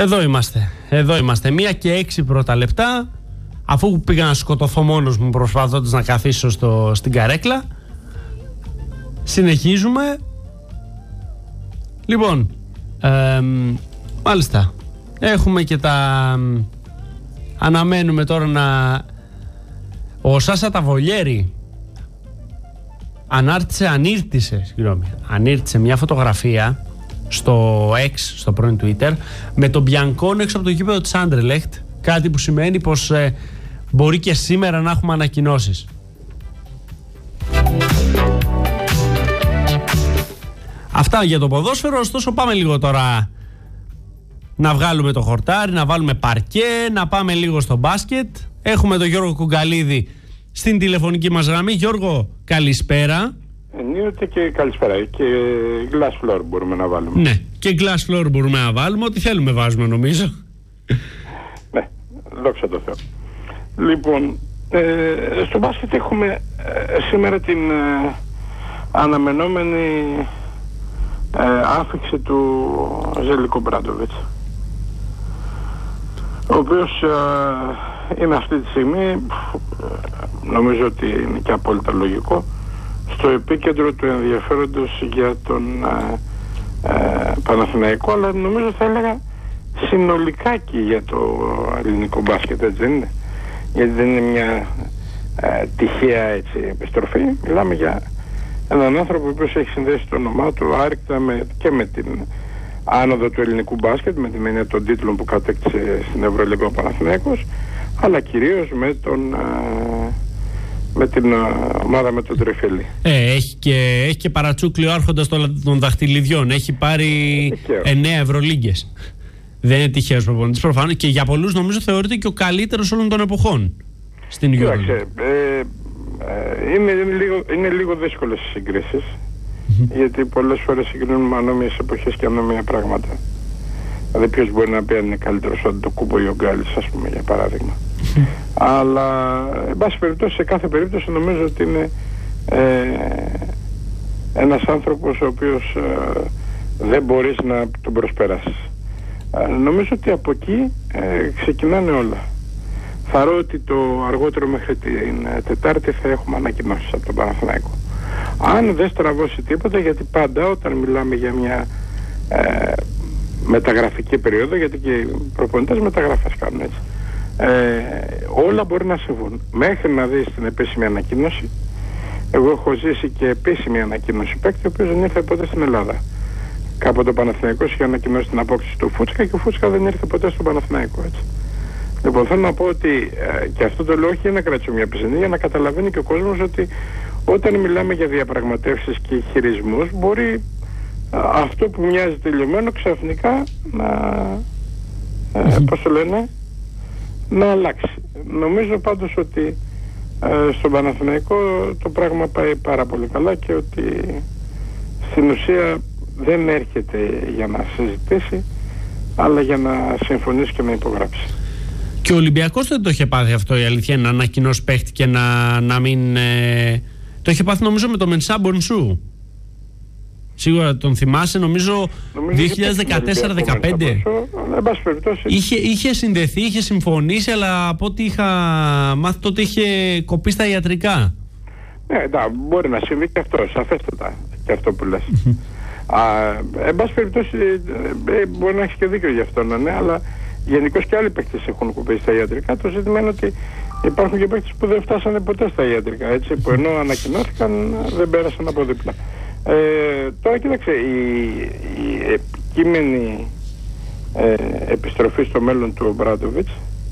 Εδώ είμαστε. 1:06 πρώτα λεπτά. Αφού πήγα να σκοτωθώ μόνος μου προσπαθώντας να καθίσω στην καρέκλα. Συνεχίζουμε. Λοιπόν, μάλιστα. Έχουμε και τα... Αναμένουμε τώρα ο Σάσα Ταβολιέρη ανήρτησε μια φωτογραφία στο X, στο πρώην Twitter, με τον Μπιανκόνο έξω από το γήπεδο της Άντερλεχτ, κάτι που σημαίνει πως μπορεί και σήμερα να έχουμε ανακοινώσεις. Αυτά για το ποδόσφαιρο. Ωστόσο πάμε λίγο τώρα να βγάλουμε το χορτάρι, να βάλουμε παρκέ, να πάμε λίγο στο μπάσκετ. Έχουμε τον Γιώργο Κουγκαλίδη στην τηλεφωνική μας γραμμή. Γιώργο, καλησπέρα. Ενίοτε και καλησπέρα. Και glass floor μπορούμε να βάλουμε. Ναι, και glass floor μπορούμε να βάλουμε. Ό,τι θέλουμε βάζουμε, νομίζω. Ναι, δόξα τω Θεώ. Λοιπόν, στο μπάσκετ έχουμε σήμερα την αναμενόμενη άφηξη του Ζέλικο Μπράντοβιτς, ο οποίος είναι αυτή τη στιγμή, νομίζω ότι είναι και απόλυτα λογικό, στο επίκεντρο του ενδιαφέροντος για τον Παναθηναϊκό, αλλά νομίζω θα έλεγα συνολικά και για το ελληνικό μπάσκετ, έτσι δεν είναι? Γιατί δεν είναι μια τυχαία έτσι επιστροφή. Μιλάμε για έναν άνθρωπο ο οποίος έχει συνδέσει το όνομά του άρρηκτα και με την άνοδο του ελληνικού μπάσκετ, με την έννοια των τίτλων που κατέκτησε στην Ευρωλίγκα ο Παναθηναϊκός, αλλά κυρίως με την ομάδα με τον Τρεφελή. Έχει και παρατσούκλιο άρχοντας των δαχτυλιδιών. Έχει πάρει 9 Ευρωλίγκες. Δεν είναι τυχαίος προπονητής προφανώς, και για πολλούς νομίζω θεωρείται και ο καλύτερος όλων των εποχών στην Euroleague. Είναι λίγο δύσκολες οι συγκρίσεις, γιατί πολλές φορές συγκρίνουμε ανώμοιες εποχές και ανώμια πράγματα. Δηλαδή ποιος μπορεί να πει αν είναι καλύτερος ο Αντετοκούνμπο ή ο Γκάλης, ας πούμε, για παράδειγμα. Αλλά εν πάση περιπτώσει, σε κάθε περίπτωση νομίζω ότι είναι ένας άνθρωπος ο οποίος δεν μπορείς να τον προσπεράσεις. Νομίζω ότι από εκεί ξεκινάνε όλα. Θαρώ ότι το αργότερο μέχρι την Τετάρτη θα έχουμε ανακοινώσεις από τον Παναθηναϊκό. Αν δεν στραβώσει τίποτα, γιατί πάντα όταν μιλάμε για μια μεταγραφική περίοδο, γιατί και οι προπονητές μεταγραφές κάνουν έτσι, όλα μπορεί να συμβούν. Μέχρι να δεις την επίσημη ανακοίνωση, εγώ έχω ζήσει και επίσημη ανακοίνωση παίκτη, ο οποίος δεν ήρθε ποτέ στην Ελλάδα. Κάποτε ο Παναθηναϊκός είχε ανακοινώσει την απόκτηση του Φούτσκα και ο Φούτσκα δεν ήρθε ποτέ στον Παναθηναϊκό, έτσι. Λοιπόν, θέλω να πω ότι και αυτό το λέω όχι για να κρατήσω μια πισινή, για να καταλαβαίνει και ο κόσμος ότι όταν μιλάμε για διαπραγματεύσεις και χειρισμούς, μπορεί αυτό που μοιάζει τελειωμένο ξαφνικά να αλλάξει. Νομίζω πάντως ότι στον Παναθηναϊκό το πράγμα πάει πάρα πολύ καλά και ότι στην ουσία δεν έρχεται για να συζητήσει, αλλά για να συμφωνήσει και να υπογράψει. Και ο Ολυμπιακός δεν το είχε πάθει αυτό, η αλήθεια, να ανακοινώσει παίχτη και να μην... Το είχε πάθει νομίζω με το Μενσά Μπονσού. Σίγουρα τον θυμάσαι, νομίζω 2014-2015. Είχε συνδεθεί, είχε συμφωνήσει, αλλά από ό,τι είχα μάθει τότε είχε κοπεί στα ιατρικά. Ναι, μπορεί να συμβεί και αυτό, σαφέστατα, και αυτό που λες. Εν πάση περιπτώσει, μπορεί να έχει και δίκιο γι' αυτό, ναι, αλλά γενικώς και άλλοι παίκτες έχουν κοπεί στα ιατρικά. Το ζήτημα είναι ότι υπάρχουν και παίκτες που δεν φτάσανε ποτέ στα ιατρικά, έτσι, που ενώ ανακοινώθηκαν δεν πέρασαν από δίπλα. Τώρα κοίταξε, η επικείμενη επιστροφή στο μέλλον του Μπράντοβιτς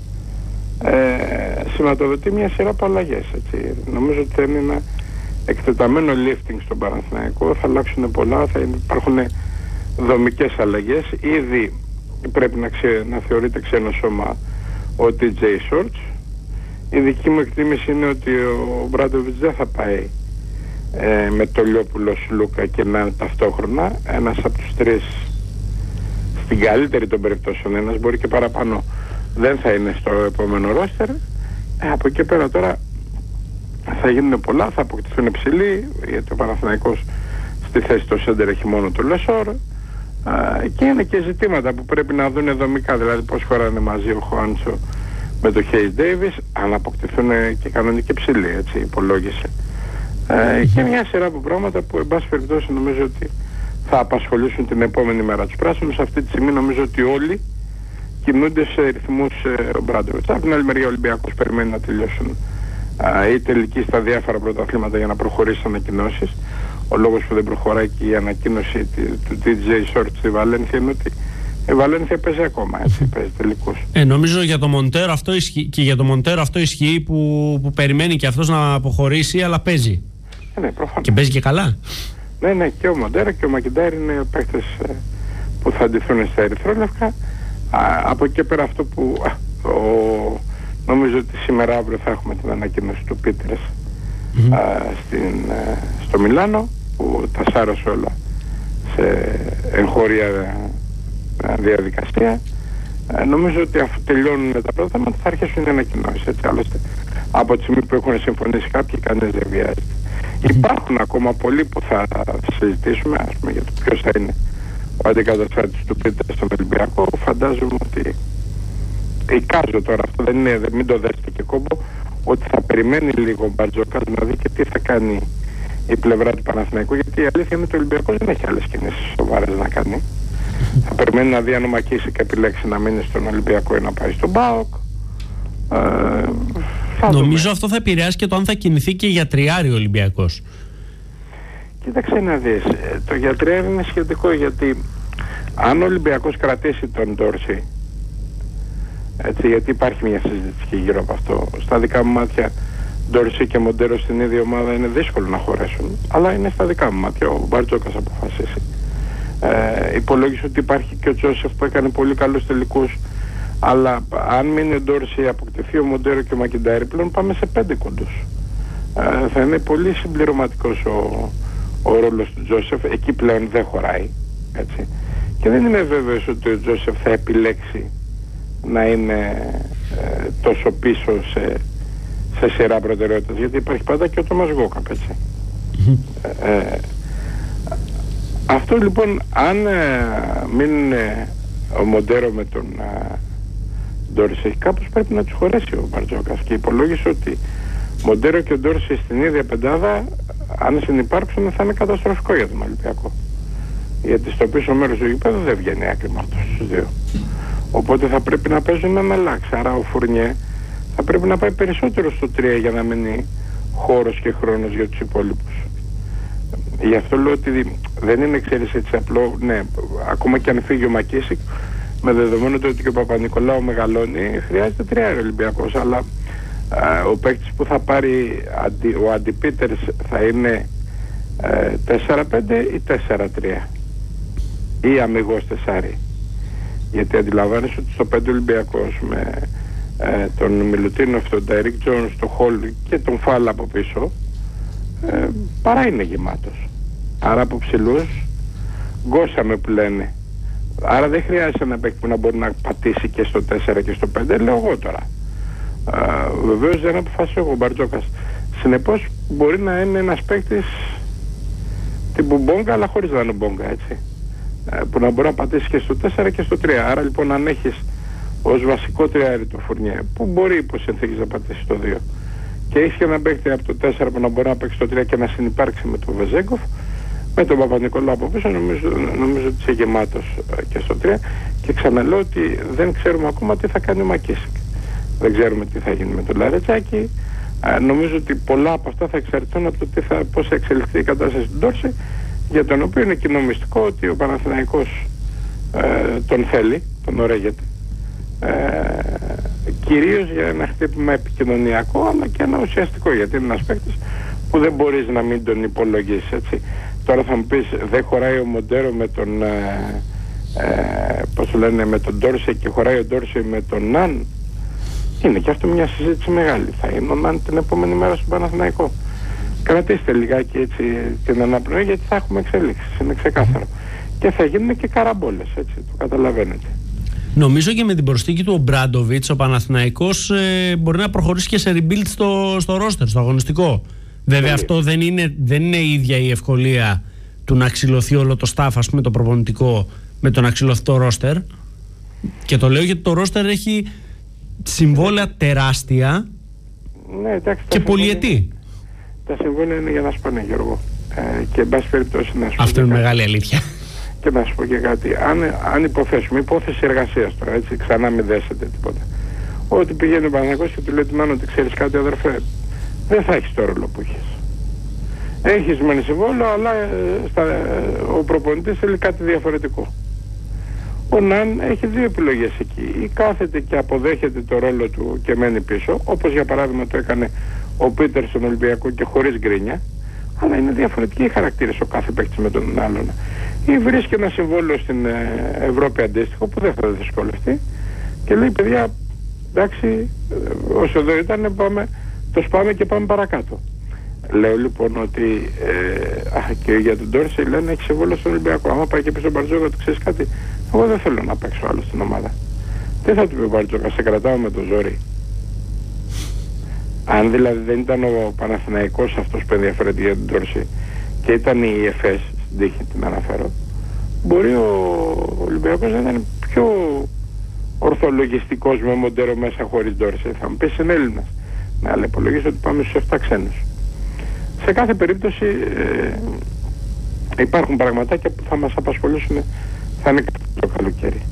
σηματοδοτεί μια σειρά από αλλαγές, έτσι. Νομίζω ότι θα είναι ένα εκτεταμένο lifting στον Παναθηναϊκό, θα αλλάξουν πολλά, θα υπάρχουν δομικές αλλαγές. Ήδη πρέπει να θεωρείται ξένο σώμα ο TJ Shorts. Η δική μου εκτίμηση είναι ότι ο Μπράντοβιτς δεν θα πάει με το Λιόπουλο Σλούκα και να ταυτόχρονα ένας από τους τρεις, στην καλύτερη των περιπτώσεων ένας, μπορεί και παραπάνω, δεν θα είναι στο επόμενο ρόστερ. Από εκεί πέρα τώρα θα γίνουν πολλά, θα αποκτηθούν υψηλοί, γιατί ο Παναθηναϊκός στη θέση του σέντερ έχει μόνο το Λεσόρ, Και είναι και ζητήματα που πρέπει να δουν δομικά, δηλαδή πώς χωράνε μαζί ο Χουάντσο με το Χέις Ντέιβις, αν αποκτηθούν και κανονικοί ψηλοί, έτσι υπολόγισε. Και μια σειρά από πράγματα που εν πάση περιπτώσει νομίζω ότι θα απασχολήσουν την επόμενη μέρα τους πράσινους. Αυτή τη στιγμή νομίζω ότι όλοι κινούνται σε ρυθμούς Ομπράντοβιτς. Από την άλλη μεριά ο Ολυμπιακός περιμένει να τελειώσουν οι τελικοί στα διάφορα πρωταθλήματα για να προχωρήσει ανακοινώσεις. Ο λόγος που δεν προχωράει και η ανακοίνωση του DJ Short στη Βαλένθια είναι ότι η Βαλένθια παίζει ακόμα, έτσι, παίζει τελικούς. Νομίζω για το Μοντέρο αυτό ισχύει, και για το Μοντέρο αυτό ισχύει που περιμένει και αυτός να αποχωρήσει, αλλά παίζει. Ναι, προφανώς. Και παίζει και καλά. Ναι, και ο Μοντέρο και ο Μακιντάρη είναι παίκτες που θα αντιθούν στα ερυθρόλευκα. Από εκεί πέρα αυτό που νομίζω ότι σήμερα αύριο θα έχουμε την ανακοίνωση του Πίτερς στο Μιλάνο, που τα σάρωσε όλα σε εγχώρια διαδικασία. Νομίζω ότι αφού τελειώνουν τα πρώτα θέματα θα αρχίσουν οι ανακοινώσεις, έτσι. Άλλωστε από τη στιγμή που έχουν συμφωνήσει κάποιοι, κανένας δεν βιάζεται. Υπάρχουν ακόμα πολλοί που θα συζητήσουμε, ας πούμε, για το ποιος θα είναι ο αντικαταστάτης του Πίτερ στον Ολυμπιακό. Φαντάζομαι ότι εικάζω τώρα αυτό, δεν είναι, μην το δέστε και κόμπο, ότι θα περιμένει λίγο ο Μπαρτζόκας να δει και τι θα κάνει η πλευρά του Παναθηναϊκού, γιατί η αλήθεια είναι ότι ο Ολυμπιακός δεν έχει άλλες κινήσεις σοβαρές να κάνει. Θα περιμένει να δει αν ο Μακίσικ επιλέξει να μείνει στον Ολυμπιακό ή να πάει στον ΠΑΟΚ. Νομίζω αυτό θα επηρεάσει και το αν θα κινηθεί και για τριάρι ο Ολυμπιακός. Κοίταξε να δεις, το για τριάρι είναι σχετικό, γιατί αν ο Ολυμπιακός κρατήσει τον Ντόρση, έτσι, γιατί υπάρχει μια συζήτηση και γύρω από αυτό, στα δικά μου μάτια Ντόρση και Μοντέρο στην ίδια ομάδα είναι δύσκολο να χωρέσουν, αλλά είναι στα δικά μου μάτια, ο Μπαρτζόκας αποφασίσει. Υπολόγισε ότι υπάρχει και ο Τζόσεφ που έκανε πολύ καλούς τελικούς, αλλά αν μείνει ο Ντόρση, αποκτηθεί ο Μοντέρο και ο Μακιντάρη, πλέον πάμε σε 5 κοντούς. Θα είναι πολύ συμπληρωματικός ο ρόλος του Τζόσεφ, εκεί πλέον δεν χωράει, έτσι. Και δεν είμαι βέβαιος ότι ο Τζόσεφ θα επιλέξει να είναι τόσο πίσω σε σειρά προτεραιότητας, γιατί υπάρχει πάντα και ο Τόμας Γκόκαπ, έτσι. Αυτό λοιπόν, αν μείνουν ο Μοντέρο με τον Ντόρση, κάπως πρέπει να τους χωρέσει ο Μπαρτζόκας, και υπολόγισε ότι Μοντέρο και ο Ντόρση στην ίδια πεντάδα, αν συνυπάρξουν, θα είναι καταστροφικό για τον Ολυμπιακό, γιατί στο πίσω μέρος του γηπέδου δεν βγαίνει άκρη με αυτούς τους δύο. Οπότε θα πρέπει να παίζουν ένα αλλάξει. Άρα ο Φουρνιέ θα πρέπει να πάει περισσότερο στο 3 για να μείνει χώρος και χρόνος για τους υπόλοιπους. Γι' αυτό λέω ότι δεν είναι, ξέρεις, έτσι απλό. Ναι, ακόμα και αν φύγει ο Μακίσικ, με δεδομένο ότι και ο Παπα-Νικολάου μεγαλώνει, χρειάζεται τριάρι Ολυμπιακός. Αλλά ο παίκτης που θα πάρει ο αντιπίτερς θα είναι 4-5 ή 4-3 ή αμιγώς 4. Γιατί αντιλαμβάνεσαι ότι στο 5 Ολυμπιακός με τον Μιλουτίνοφ, τον Ντάιρικ Τζόνς, τον Χολ και τον Φάλα από πίσω, παρά είναι γεμάτος. Άρα από ψηλούς γκώσαμε που λένε. Άρα δεν χρειάζεται ένα παίκτη που να μπορεί να πατήσει και στο 4 και στο 5, λέω εγώ τώρα. Βεβαίως δεν αποφάσισε ο Μπαρτζόκας. Συνεπώς μπορεί να είναι ένας παίκτης τύπου Μπόγκα, αλλά χωρίς να είναι Μπόγκα, έτσι, που να μπορεί να πατήσει και στο 4 και στο 3. Άρα λοιπόν, αν έχεις ως βασικό τριάρι το Φουρνιέ, που μπορεί υπό συνθήκες να πατήσει το 2, και έχεις και ένα παίκτη από το 4 που να μπορεί να παίξει το 3 και να συνυπάρξει με τον Βεζέγκοφ, με τον Παπα-Νικολάου από πίσω, νομίζω ότι είσαι γεμάτος και στο 3. Και ξαναλέω ότι δεν ξέρουμε ακόμα τι θα κάνει ο Μακίσικ. Δεν ξέρουμε τι θα γίνει με τον Λαρετσάκη. Νομίζω ότι πολλά από αυτά θα εξαρτηθούν από το πώς θα εξελιχθεί η κατάσταση του Ντόρση, για τον οποίο είναι κοινό μυστικό ότι ο Παναθηναϊκός τον θέλει, τον ωραίγεται, κυρίως για ένα χτύπημα επικοινωνιακό, αλλά και ένα ουσιαστικό, γιατί είναι ένας παίκτης που δεν μπορείς να μην τον υπολογίσεις, έτσι. Τώρα θα μου πεις, δεν χωράει ο Μοντέρο με τον πώς λένε, με τον Ντόρση, και χωράει ο Ντόρση με τον Ναν. Είναι και αυτό μια συζήτηση μεγάλη. Θα είναι ο Ναν την επόμενη μέρα στον Παναθηναϊκό. Κρατήστε λιγάκι έτσι την αναπνοή, γιατί θα έχουμε εξέλιξεις, είναι ξεκάθαρο. Και θα γίνουν και καραμπόλες, έτσι, το καταλαβαίνετε. Νομίζω και με την προσθήκη του Ομπράντοβιτς ο Παναθηναϊκός μπορεί να προχωρήσει και σε rebuild στο ρόστερ, στο αγωνιστικό. Βέβαια αυτό δεν είναι η ίδια η ευκολία του να ξυλωθεί όλο το staff, ας πούμε, το προπονητικό, με το να ξυλωθεί το ρόστερ. Και το λέω γιατί το ρόστερ έχει συμβόλαια τεράστια, ναι, εντάξει, και πολυετή. Τα συμβόλαια είναι για να σπάνε, Γιώργο. Και εν πάση περιπτώσει να σου πω. Αυτό είναι μεγάλη αλήθεια. Και να σου πω και κάτι. Αν υποθέσουμε, υπόθεση εργασίας τώρα, έτσι, ξανά μην δέσετε τίποτα. Ότι πηγαίνει ο Παναθηναϊκός και του λέει: Μάνο, ότι ξέρεις κάτι, αδερφέ, δεν θα έχεις το ρόλο που έχεις. Έχεις μεν συμβόλαιο, αλλά ο προπονητής θέλει κάτι διαφορετικό. Ο Ναν έχει δύο επιλογές εκεί. Ή κάθεται και αποδέχεται το ρόλο του και μένει πίσω, όπως για παράδειγμα το έκανε ο Πίτερ στον Ολυμπιακό και χωρίς γκρίνια, αλλά είναι διαφορετικοί οι χαρακτήρες ο κάθε παίκτης με τον άλλον. Ή βρίσκει ένα συμβόλαιο στην Ευρώπη αντίστοιχο που δεν θα δυσκολευτεί και λέει: παιδιά, εντάξει, όσο εδώ ήταν, το σπάμε και πάμε παρακάτω. Λέω λοιπόν ότι και για τον Ντόρσεϊ λένε έχει συμβόλαιο στον Ολυμπιακό. Άμα πάει και πει στον Μπαρτζόκα, του ξέρεις κάτι, εγώ δεν θέλω να παίξω άλλο στην ομάδα. Τι θα του πει ο Μπαρτζόκα, σε κρατάω με το ζόρι. Αν δηλαδή δεν ήταν ο Παναθηναϊκός αυτός που ενδιαφέρεται για τον Ντόρσεϊ και ήταν η ΕΦΕΣ, στην τύχη την αναφέρω, μπορεί ο Ολυμπιακός να ήταν πιο ορθολογιστικός με Μοντέρο μέσα χωρίς Ντόρσεϊ. Θα μου πεις είναι Έλληνας. Ναι, αλλά υπολογίζω ότι πάμε στους 7 ξένους. Σε κάθε περίπτωση υπάρχουν πραγματάκια που θα μας απασχολήσουν, θα είναι το καλοκαίρι.